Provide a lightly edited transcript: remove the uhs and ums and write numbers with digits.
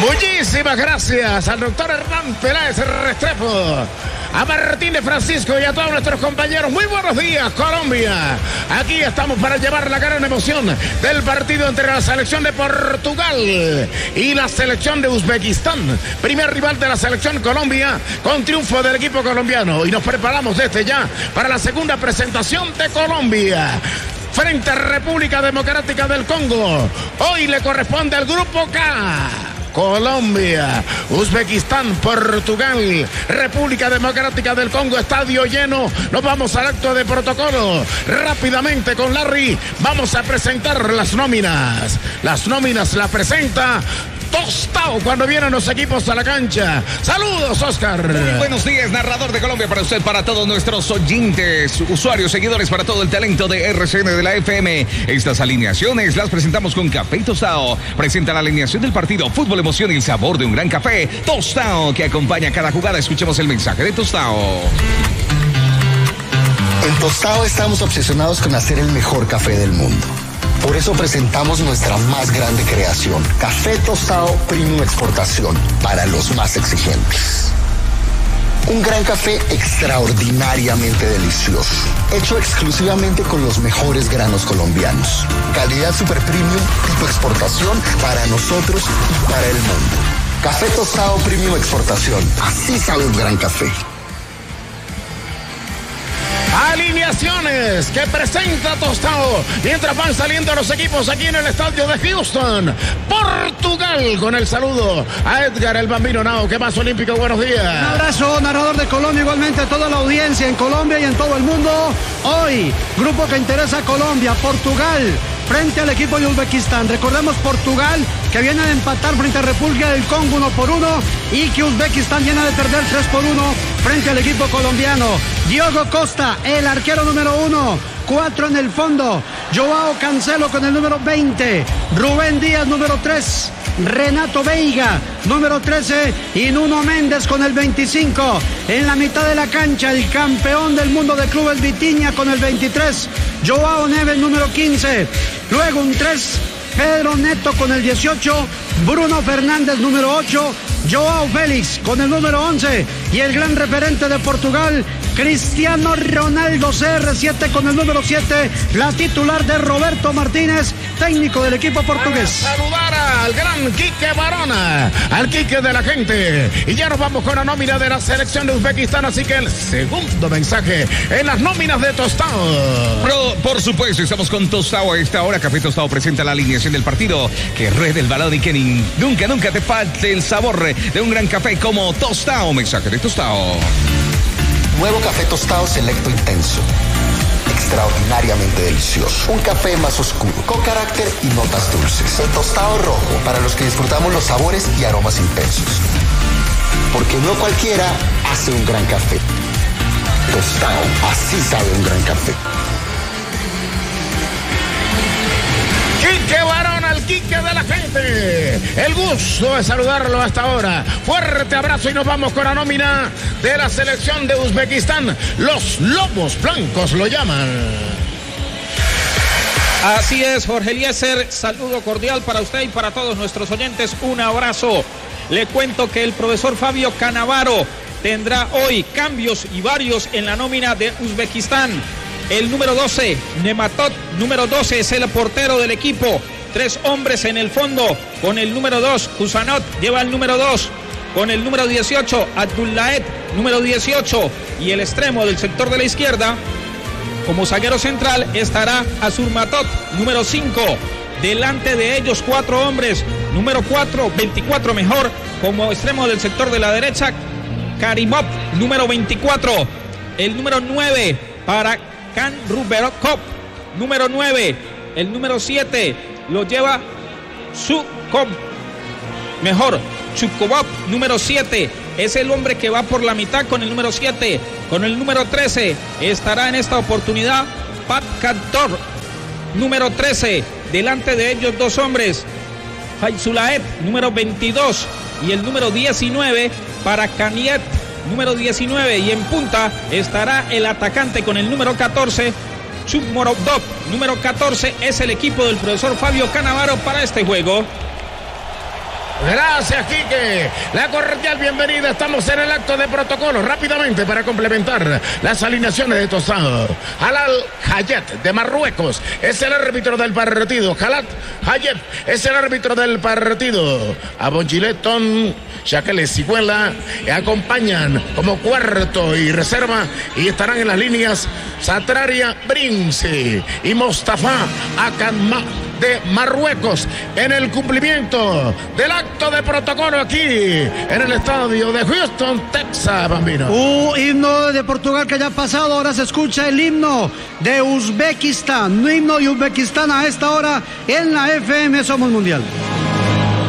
Muchísimas gracias al doctor Hernán Peláez Restrepo, a Martínez Francisco y a todos nuestros compañeros. Muy buenos días, Colombia. Aquí estamos para llevar la gran emoción del partido entre la selección de Portugal y la selección de Uzbekistán. Primer rival de la selección Colombia con triunfo del equipo colombiano. Y nos preparamos desde ya para la segunda presentación de Colombia frente a República Democrática del Congo. Hoy le corresponde al grupo K. Colombia, Uzbekistán, Portugal, República Democrática del Congo, estadio lleno. Nos vamos al acto de protocolo. Rápidamente con Larry vamos a presentar las nóminas. Las nóminas las presenta Tostao cuando vienen los equipos a la cancha. Saludos, Oscar. Muy buenos días, narrador de Colombia, para usted, para todos nuestros oyentes, usuarios, seguidores, para todo el talento de RCN de la FM. Estas alineaciones las presentamos con Café Tostao. Presenta la alineación del partido: fútbol, emoción y el sabor de un gran café. Tostao, que acompaña cada jugada. Escuchemos el mensaje de Tostao. En Tostao estamos obsesionados con hacer el mejor café del mundo. Por eso presentamos nuestra más grande creación, Café Tostao Premium Exportación, para los más exigentes. Un gran café extraordinariamente delicioso, hecho exclusivamente con los mejores granos colombianos. Calidad super premium, tipo exportación, para nosotros y para el mundo. Café Tostao Premium Exportación, así sabe un gran café. Alineaciones que presenta Tostao mientras van saliendo los equipos aquí en el estadio de Houston. Portugal, con el saludo a Edgar el Bambino Nao. ¿Qué más, Olímpico? Buenos días. Un abrazo, narrador de Colombia, igualmente a toda la audiencia en Colombia y en todo el mundo. Hoy, grupo que interesa a Colombia, Portugal, frente al equipo de Uzbekistán. Recordemos Portugal, que viene de empatar frente a República del Congo 1-1, y que Uzbekistán viene de perder 3-1 frente al equipo colombiano. Diogo Costa, el arquero número 1, 4 en el fondo. Joao Cancelo con el número 20, Rubén Díaz número 3, Renato Veiga número 13 y Nuno Méndez con el 25. En la mitad de la cancha, el campeón del mundo de clubes Vitinha con el 23, Joao Neves número 15. Luego un 3, Pedro Neto con el 18, Bruno Fernández número 8, Joao Félix con el número 11 y el gran referente de Portugal, Cristiano Ronaldo CR7 con el número 7, la titular de Roberto Martínez, técnico del equipo portugués. Para saludar al gran Quique Barona, al Quique de la gente. Y ya nos vamos con la nómina de la selección de Uzbekistán, así que el segundo mensaje en las nóminas de Tostao. Por supuesto, estamos con Tostao a esta hora. Café Tostao presenta la alineación del partido. Que ruede el balón y que nunca te falte el sabor de un gran café como Tostao. Mensaje de Tostao. Nuevo Café Tostao Selecto Intenso. Extraordinariamente delicioso. Un café más oscuro, con carácter y notas dulces. El tostado rojo, para los que disfrutamos los sabores y aromas intensos. Porque no cualquiera hace un gran café. Tostao, así sabe un gran café. Quique Barona, el Quique de la gente. El gusto de saludarlo hasta ahora. Fuerte abrazo y nos vamos con la nómina de la selección de Uzbekistán. Los Lobos Blancos lo llaman. Así es, Jorge Eliezer, saludo cordial para usted y para todos nuestros oyentes. Un abrazo. Le cuento que el profesor Fabio Cannavaro tendrá hoy cambios y varios en la nómina de Uzbekistán. El número 12, Nematot, número 12, es el portero del equipo. 3 hombres en el fondo. Con el número 2, Kusanot lleva el número 2. Con el número 18, Abdullahet, número 18. Y el extremo del sector de la izquierda, como zaguero central, estará Azurmatot, número 5. Delante de ellos 4 hombres. Número 4, 24 mejor. Como extremo del sector de la derecha, Karimov, número 24. El número 9 para Kan Ruberkov, número 9. El número 7 lo lleva Chukobov, número 7. Es el hombre que va por la mitad con el número 7. Con el número 13 estará en esta oportunidad Pat Cantor, número 13. Delante de ellos 2 hombres, Faizulaet, número 22. Y el número 19 para Kaniet, número 19, y en punta estará el atacante con el número 14, Chukmorodov, número 14, es el equipo del profesor Fabio Cannavaro para este juego. Gracias, Quique. La cordial bienvenida. Estamos en el acto de protocolo. Rápidamente para complementar las alineaciones de Tostado. Halal Hayet de Marruecos es el árbitro del partido. Halal Hayet es el árbitro del partido. Abon Gileton, Shaquille Siguela acompañan como cuarto y reserva y estarán en las líneas Satraria Brinci y Mostafa Akanma de Marruecos en el cumplimiento del acto de protocolo aquí en el estadio de Houston, Texas, Bambino. Himno de Portugal que ya ha pasado, ahora se escucha el himno de Uzbekistán, himno de Uzbekistán a esta hora en la FM Somos Mundial.